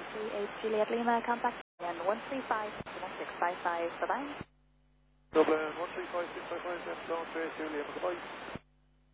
38 Juliet Lima, contact and 135-655. Bye-bye. Dublin 135655, Lima, Lima, goodbye.